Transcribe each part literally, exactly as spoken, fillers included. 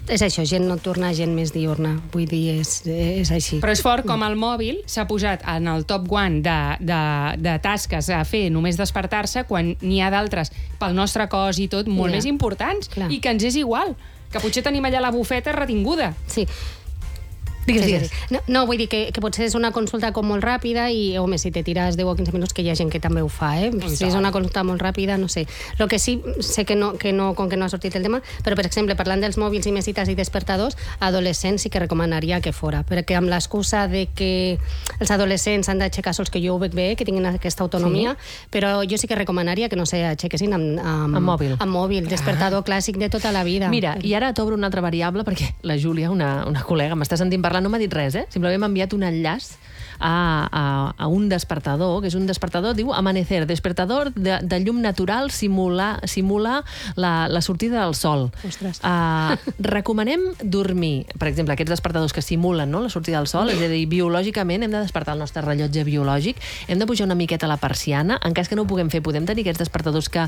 és això, gent nocturna, gent més diurna. Vull dir, és, és així. Però és fort com el mòbil s'ha posat en el top one de, de, de tasques a fer només despertar-se quan n'hi ha d'altres pel nostre cos i tot molt Ja. més importants. Clar. I que ens és igual. Que potser tenim allà la bufeta retinguda. Sí. Digues, Sí, sí, digues. sí. No, no, vull dir que, que potser és una consulta com molt ràpida i, home, si te tires deu o quinze minuts, que hi ha gent que també ho fa, eh? Si és una consulta molt ràpida, no sé. El que sí, sé que no, que no, com que no ha sortit el tema, però, per exemple, parlant dels mòbils i mesites i despertadors, adolescents sí que recomanaria que fora, perquè amb l'excusa de que els adolescents han d'aixecar sols, que jo ho veig bé, que tinguin aquesta autonomia, sí. Però jo sí que recomanaria que no s'aixequessin amb, amb, Amb mòbil. Amb mòbil, despertador clàssic de tota la vida. Mira, i ara t'obro una altra variable, perquè la Júlia, una, una col·lega, m'està sentint parlar, no m'ha dit res, eh? Simplement m'ha enviat un enllaç a, a, a un despertador, que és un despertador, diu Amanecer, despertador de, de llum natural, simula, simula la, la sortida del sol. Ostres. Uh, recomanem dormir, per exemple, aquests despertadors que simulen, no?, la sortida del sol, és a dir, biològicament hem de despertar el nostre rellotge biològic, hem de pujar una miqueta la persiana, en cas que no ho puguem fer, podem tenir aquests despertadors que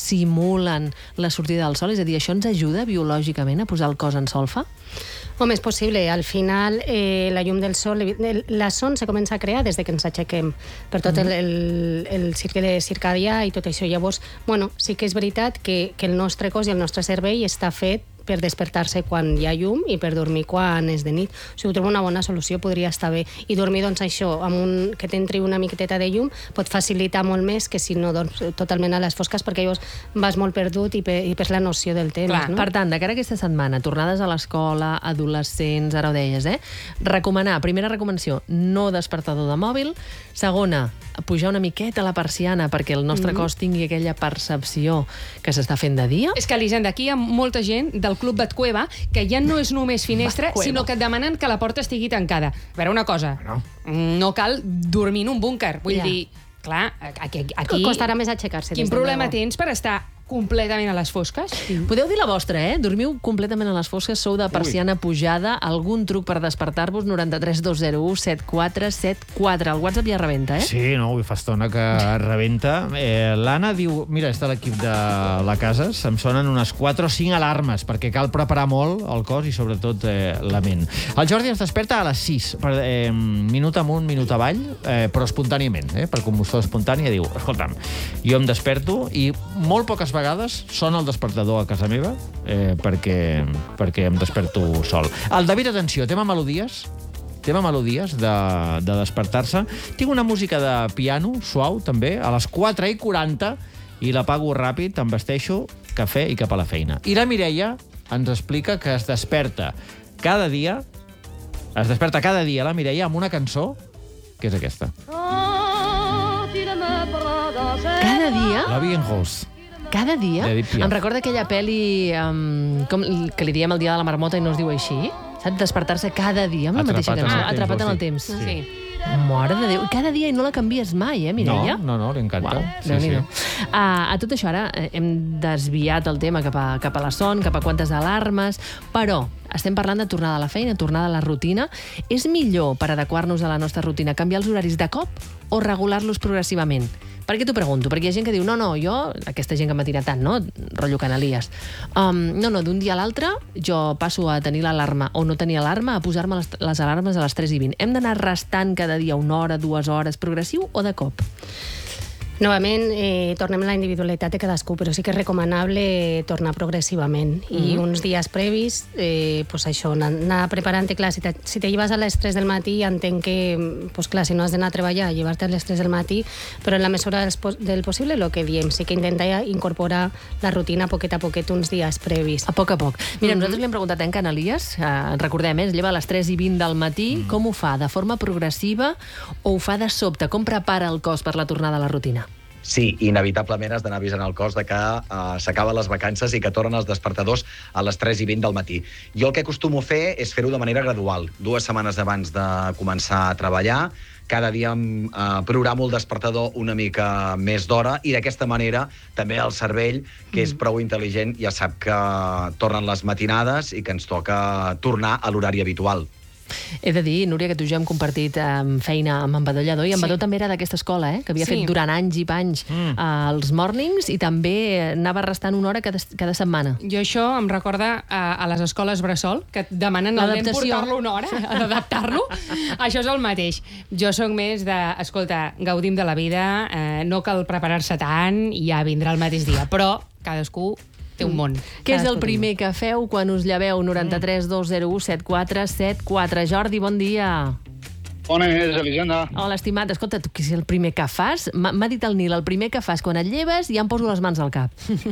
simulen la sortida del sol, és a dir, això ens ajuda biològicament a posar el cos en solfa? Home, és possible. Al final, eh, la llum del sol, el, la son se comença a crear des de que ens aixequem, per tot el, el, el cicle circadià i tot això. Llavors, bueno, sí que és veritat que, que el nostre cos i el nostre cervell està fet per despertar-se quan hi ha llum i per dormir quan és de nit. Si ho trobo una bona solució, podria estar bé. I dormir, doncs, això, amb un, que t'entri una miqueteta de llum, pot facilitar molt més que si no dorms totalment a les fosques, perquè llavors vas molt perdut i, per, i perds la noció del temps. Clar, no? per tant, de cara a aquesta setmana, tornades a l'escola, adolescents, ara ho deies, eh? Recomanar, primera recomanació, no despertador de mòbil. Segona, pujar una miqueta la persiana perquè el nostre mm-hmm. cos tingui aquella percepció que s'està fent de dia. És que, Elisenda, aquí hi ha molta gent del Club Batcueva que ja no és només finestra, Batcueva. sinó que et demanen que la porta estigui tancada. A veure, una cosa, Bueno. no cal dormir en un búnquer. Vull Ja. dir, clar, aquí... aquí Costarà més aixecar-se. Quin des de problema luego. tens per estar completament a les fosques? Podeu dir la vostra, eh? Dormiu completament a les fosques, sou de persiana pujada, algun truc per despertar-vos? Noranta-tres dos zero u set quatre set quatre. El WhatsApp ja rebenta, eh? Sí, no, avui fa estona que rebenta. Eh, L'Anna diu, mira, és de l'equip de la casa, em sonen unes quatre o cinc alarmes, perquè cal preparar molt el cos i sobretot eh, la ment. El Jordi es desperta a les sis, per, eh, minut amunt, minut avall, eh, però espontàniament, eh, per combustió espontània, diu, escolta'm, jo em desperto i molt poques vegades sona el despertador a casa meva eh, perquè, perquè em desperto sol. El David, atenció, tema melodies, tema melodies de, de despertar-se. Tinc una música de piano, suau, també, a les quatre i quaranta, i l'apago ràpid, em vesteixo, cafè i cap a la feina. I la Mireia ens explica que es desperta cada dia, es desperta cada dia la Mireia amb una cançó, que és aquesta. Cada dia? La Bien Rose. Cada dia? De Edith Piaf. Em recorda aquella pel·li um, com, que li diem el dia de la marmota i no es diu així? Saps? Despertar-se cada dia amb la mateixa Atrapat en cançó. el temps, Atrapat en el sí. temps. Sí. Mare de Déu. Cada dia i no la canvies mai, eh, Mireia? No, no, no, li encanta. Uau, Sí, Déu-n'hi-do. sí. Uh, a tot això ara eh, hem desviat el tema cap a, cap a la son, cap a quantes alarmes, però estem parlant de tornada a la feina, tornada a la rutina. És millor, per adequar-nos a la nostra rutina, canviar els horaris de cop o regular-los progressivament? Per què t'ho pregunto? Perquè hi ha gent que diu, no, no, jo, aquesta gent que m'ha tirat tant, no? Rotllo canalies. Um, no, no, d'un dia a l'altre jo passo a tenir l'alarma o no tenir alarma a posar-me les, les alarmes a les tres i vint. Hem d'anar restant cada dia una hora, dues hores, progressiu o de cop? Novament, eh, tornem a la individualitat de cadascú, però sí que és recomanable tornar progressivament. I Mm-hmm. uns dies previs, eh, pues això, anar, anar preparant-te, clar, si te, si te llevas a les tres del matí, entenc que, pues clar, si no has d'anar a treballar, llevar-te a les tres del matí, però en la mesura del, del possible, el que diem, sí que intenta incorporar la rutina poquet a poquet uns dies previs. A poc a poc. Mira, mm-hmm. nosaltres li hem preguntat a en Canalies, eh, recordem, eh, es lleva a les tres i vint del matí, mm. com ho fa? De forma progressiva o ho fa de sobte? Com prepara el cos per la tornada a la rutina? Sí, inevitablement has d'anar avisant el cos de que uh, s'acaben les vacances i que tornen els despertadors a les tres i vint del matí. Jo el que acostumo a fer és fer-ho de manera gradual. Dues setmanes abans de començar a treballar, cada dia uh, programo el despertador una mica més d'hora i d'aquesta manera també el cervell, que és prou intel·ligent, ja sap que tornen les matinades i que ens toca tornar a l'horari habitual. He de dir, Núria, que tu i jo hem compartit eh, feina amb en Badó Lledó, i en Sí. Badó també era d'aquesta escola, eh, que havia Sí. fet durant anys i panys mm. eh, els mornings, i també anava restant una hora cada, cada setmana. Jo això em recorda a, a les escoles bressol, que et demanen al nen L'adaptació. portar-lo una hora, adaptar-lo. Això és el mateix. Jo sóc més de, escolta, gaudim de la vida, eh, no cal preparar-se tant i ja vindrà el mateix dia. Però cadascú té un món. Què és el Cadascú primer que feu quan us lleveu? noranta-tres dos zero u set quatre set quatre. Jordi, bon dia. Bones, Elisenda. Hola, estimat. Escolta, tu què és el primer que fas? M'ha m'ha dit el Nil, el primer que fas quan et lleves ja em poso les mans al cap.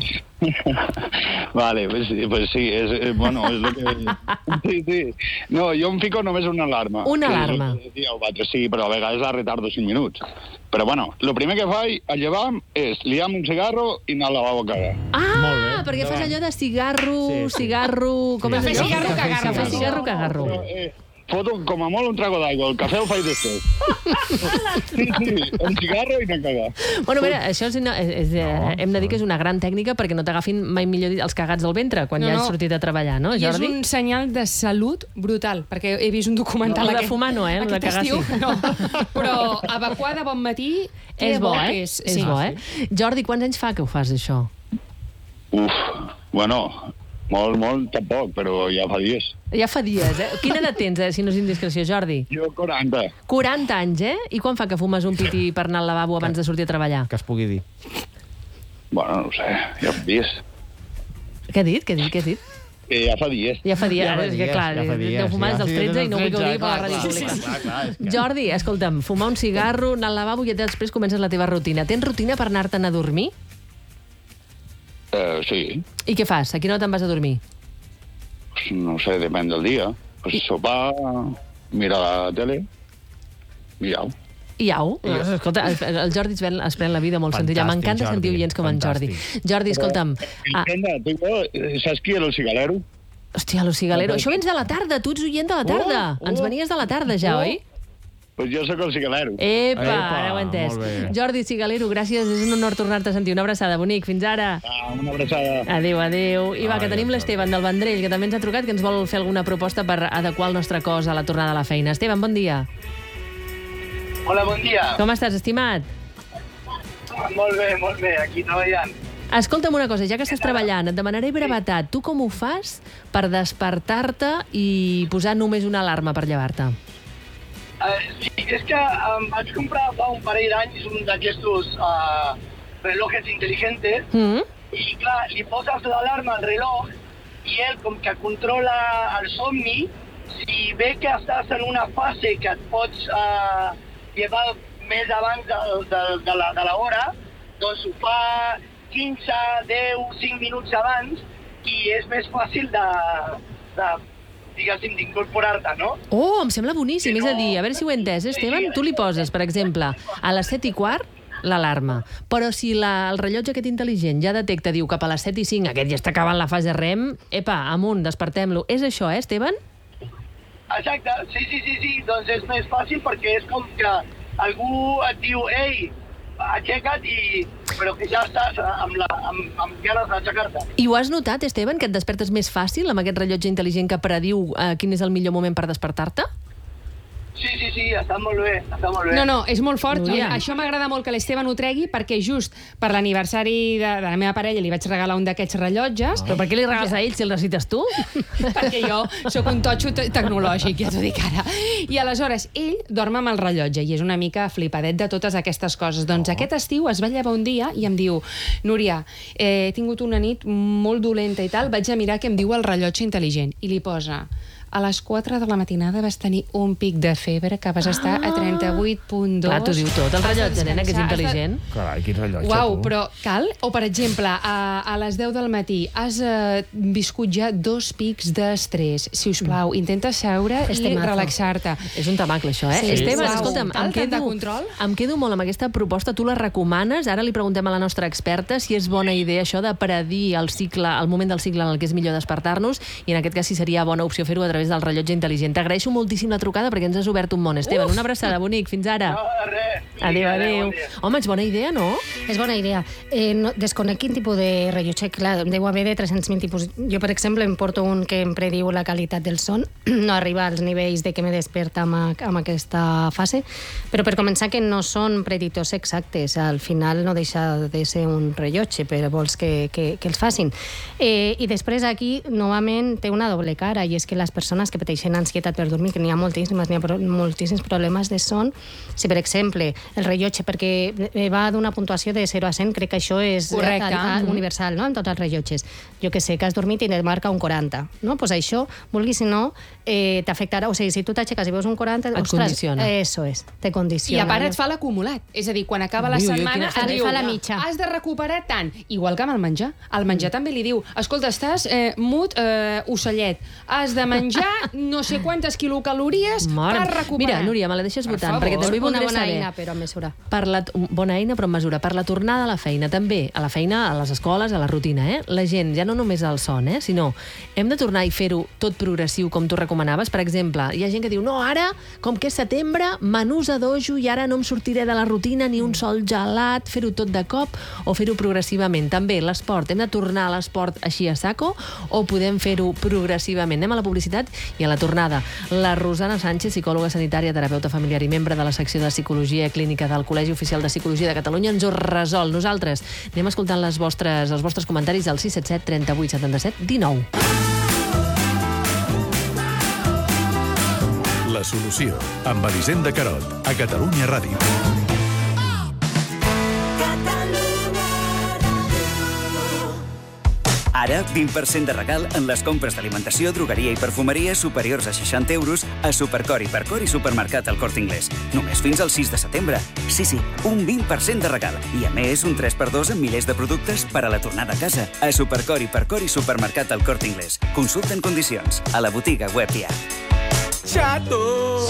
Vale, pues, pues sí, és, eh, bueno, és lo que... Sí, sí. No, jo em fico només una alarma. Una Que és alarma. el que decía el Batlle, sí, però a vegades la retardo cinc minuts. Però bueno, el primer que faig al llevar és liar-me un cigarro i anar al lavabo a cagar. Ah, Molt bé, perquè fas endavant. allò de cigarro, Sí, sí. cigarro... Com Sí. és Cafè, allò? cigarro, Cafè, cagarro. Cafè, cigarro, cagarro. Però, eh, foto com a molt un trago d'aigua, el cafè ho faig després. Sí, sí, un cigarro i anar a cagar. Bueno, mira, això és, una, és, eh, hem de dir que és una gran tècnica perquè no t'agafin, mai millor dit, els cagats al ventre quan No, ja has no. sortit a treballar, no, I és Jordi? un senyal de salut brutal, perquè he vist un documental No, lo de aquest, fumar no, eh? Lo de aquest cagar estiu. sí. No. Però evacuar de bon matí que És bo, que eh? És, És sí. bo, eh? Jordi, quants anys fa que ho fas, això? Uf, bueno, molt, molt tampoc, però ja fa dies. Ja fa dies, eh? Quina edat tens, eh, si no és indiscreció, Jordi? Jo quaranta. quaranta anys, eh? I quan fa que fumes un piti per anar al lavabo abans de sortir a treballar? Que es pugui dir. Bueno, no ho sé, ja fa dies. Què he dit? Què he dit? Què he dit? Que ja fa dies. Ja fa dies, Ja fa és que dies, clar, ja fa dies, deu fumar des ja. dels Sí, tretze i no vull que ho digui per la clar, ràdio clar, pública. clar, clar, és que- Jordi, escolta'm, fumar un cigarro, anar al lavabo i després comences la teva rutina. Tens rutina per anar-te'n a dormir? Eh, sí, I què fas? A quina hora te'n vas a dormir? pues, no sé, depèn del dia. Pues sopar, mirar la tele, i au. I au. Escolta, el el Jordi es ven, es pren la vida molt Fantàstic, senzilla. M'encanta Jordi, sentir oients com en Jordi. fantàstic. Jordi, escolta'm. Ah, Elisenda, tu i jo, eh, saps qui era el cigalero? hòstia, lo cigalero. Això vens de la tarda, tu ets oient de la tarda. Oh, Ens oh. venies de la tarda ja, Oh. oi? Pues jo sóc el cigalero. Epa, Epa, ara ho he entès. molt bé. Jordi Cigalero, gràcies, és un honor tornar-te a sentir. Una abraçada, bonic, fins ara. Ah, una abraçada. Adéu, adéu. I va, Ai, que tenim Jordi. l'Esteban del Vendrell, que també ens ha trucat, que ens vol fer alguna proposta per adequar el nostre cos a la tornada a la feina. Esteban, bon dia. Hola, bon dia. Com estàs, estimat? Molt bé, molt bé, aquí treballant. Escolta'm una cosa, ja que estàs treballant, et demanaré brevetat. Tu com ho fas per despertar-te i posar només una alarma per llevar-te? Uh, sí, és que em vaig comprar fa un parell d'anys un d'aquestos uh, relojes intel·ligentes Mm? i, clar, li poses l'alarma al reloj i ell, com que controla el somni, si ve que estàs en una fase que et pots uh, llevar més abans de, de, de, la, de la hora, doncs ho fa quinze, deu, cinc minuts abans i és més fàcil de, de diguéssim, d'incorporar-te, no? Oh, em sembla boníssim. És a dir, a veure si ho he entès, Esteban, tu li poses, per exemple, a les set i quart, l'alarma. Però si la, el rellotge aquest intel·ligent ja detecta, diu, cap a les set i cinc, aquest ja està acabant la fase REM, epa, amunt, despertem-lo. És això, eh, Esteban? Exacte, sí, sí, sí, sí, doncs és més fàcil perquè és com que algú et diu, ei, aixeca't, i... però que ja estàs amb, la, amb, amb ganes d'aixecar-te. I ho has notat, Esteban, que et despertes més fàcil amb aquest rellotge intel·ligent que prediu eh, quin és el millor moment per despertar-te? Sí, sí, sí, està molt bé, està molt bé. No, no, és molt fort. Núria. Això m'agrada molt que l'Esteban ho tregui perquè just per l'aniversari de, de la meva parella li vaig regalar un d'aquests rellotges. Però per què li regales a ell si el necessites tu? Perquè jo sóc un totxo te tecnològic, ja t'ho dic ara. I aleshores, ell dorm amb el rellotge i és una mica flipadet de totes aquestes coses. Doncs aquest estiu es va llevar un dia i em diu, Núria, eh, he tingut una nit molt dolenta i tal, vaig a mirar què em diu el rellotge intel·ligent. I li posa, a les quatre de la matinada vas tenir un pic de febre que vas estar a trenta-vuit punt dos. Clar, t'ho diu tot, el Has de rellotge, nena, que és descansar, has de- intel·ligent. Carai, quin rellotge, Uau, tu. però cal? O, per exemple, a, a les deu del matí has eh, viscut ja dos pics d'estrès. Si us plau, intenta seure Este i mazo. relaxar-te. És un tabacle, això, eh? Sí. Esteban, Uau. escolta'm, Cal em tant de quedo, control? em quedo molt amb aquesta proposta. Tu la recomanes? Ara li preguntem a la nostra experta si és bona idea això de predir el cicle, el moment del cicle en el que és millor despertar-nos, i en aquest cas si seria bona opció fer-ho a través través del rellotge intel·ligent. T'agraeixo moltíssim la trucada perquè ens has obert un món. Esteban, una abraçada, bonic. Fins ara. No, res. Adéu, adéu. Home, és bona idea, no? És bona idea. Eh, no, desconec quin tipus de rellotge. Clar, deu haver de tres-cents mil tipus. Jo, per exemple, em porto un que em prediu la qualitat del son. No arriba als nivells de que me desperta amb, amb aquesta fase. Però per començar, que no són predictors exactes. Al final no deixa de ser un rellotge, però vols que, que, que els facin. Eh, I després aquí, novament, té una doble cara, i és que les persones que pateixen ansietat per dormir, que n'hi ha moltíssimes, n'hi ha pro moltíssims problemes de son, si per exemple el rellotge, perquè va d'una puntuació de zero a cent, crec que això és correcte, a, a, universal, no?, en tots els rellotges. Jo que sé, que has dormit i et marca un quaranta, no? Pues això, vulguis o no, eh, t'afectarà. O sigui, si tu t'aixeques i veus un quaranta, et ostres, condiciona. Eso és, te condiciona. I a part et fa l'acumulat. És a dir, quan acaba la Ui, ui, ui, setmana, quina et diu, fa la mitja. has de recuperar tant. Igual que amb el menjar. El menjar també li diu, escolta, estàs eh, mut, eh, ocellet, has de menjar no sé quantes quilocalories Mare, per recuperar. Mira, Núria, me la deixes Per votant, favor. perquè també una voldré bona saber... eina, però a mesura. Per la, bona eina, però en mesura. Per la tornada a la feina, també. A la feina, a les escoles, a la rutina, eh? La gent, ja no només al son, eh? Sinó, hem de tornar i fer-ho tot progressiu, com tu recomanaves. Per exemple, hi ha gent que diu, no, ara, com que és setembre, menús a dojo i ara no em sortiré de la rutina ni un sol gelat, fer-ho tot de cop o fer-ho progressivament. També l'esport, hem de tornar a l'esport així a saco o podem fer-ho progressivament. Anem a la publicitat i a la tornada. La Rosana Sánchez, psicòloga sanitària, terapeuta familiar i membre de la secció de Psicologia Clínica del Col·legi Oficial de Psicologia de Catalunya, ens ho resol. Nosaltres anem escoltant les vostres, els vostres comentaris al sis set set, trenta vuit, setanta set, dinou. La solució, amb Elisenda Carot, a Catalunya Ràdio. Ara, vint per cent de regal en les compres d'alimentació, drogueria i perfumeria superiors a seixanta euros a Supercor, Hipercor i Supermercat El Corte Inglés. Només fins al sis de setembre. Sí, sí, un vint per cent de regal. I a més, un tres per dos en milers de productes per a la tornada a casa. A Supercor, Hipercor i Supermercat El Corte Inglés. Consulten condicions a la botiga web i app. Xato!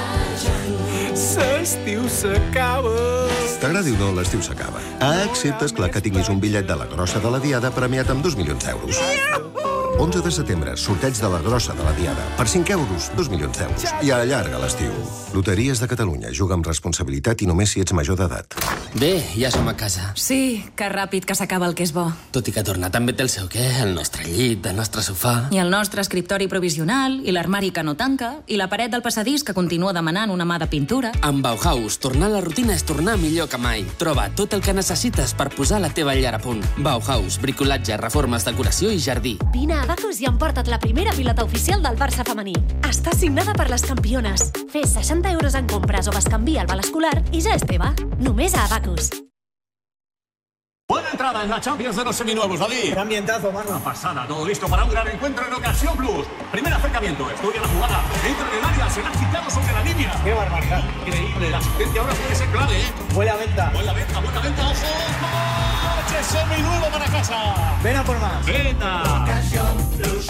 L'estiu s'acaba! T'agradi o no, l'estiu s'acaba. Ah, excepte, esclar, que tinguis un bitllet de la grossa de la Diada premiat amb dos milions d'euros. onze de setembre, sorteig de la grossa de la Diada. Per cinc euros, dos milions d'euros. I allarga l'estiu. Loteries de Catalunya. Juga amb responsabilitat i només si ets major d'edat. Bé, ja som a casa. Sí, que ràpid que s'acaba el que és bo. Tot i que tornar també té el seu què, el nostre llit, el nostre sofà... I el nostre escriptori provisional, i l'armari que no tanca, i la paret del passadís que continua demanant una mà de pintura. Amb Bauhaus, tornar a la rutina és tornar millor que mai. Troba tot el que necessites per posar la teva llar a punt. Bauhaus, bricolatge, reformes, decoració i jardí. Vine a Abacus i emporta't la primera pilota oficial del Barça femení. Està signada per les campiones. Fes seixanta euros en compres o bescanvia al val escolar i ja és teva. Només a Abacus. Buena entrada en la Champions de los seminuevos, David. Qué ambientazo, mano. Una pasada, todo listo para un gran encuentro en Ocasión Plus. Primer acercamiento, estudia la jugada, entra en el área, será quitado sobre la línea. Qué barbaridad. Increíble, la asistencia ahora puede ser clave, ¿eh? Buena venta. Buena venta, buena venta, ojo. ¡Coche seminuevo para casa! Ven a por más. Venta. Ocasión Plus.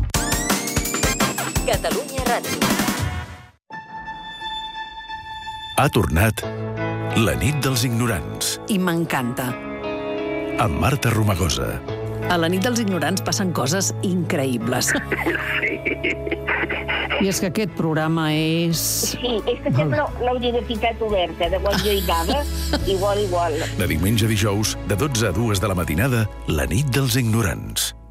Catalunya Ràdio. Ha tornat la nit dels ignorants. I m'encanta. Amb Marta Romagosa. A la nit dels ignorants passen coses increïbles. I és que aquest programa és... Sí, és que sembla la universitat oberta, de quan jo hi anava, igual, igual. De diumenge a dijous, de dotze a dues de la matinada, la nit dels ignorants.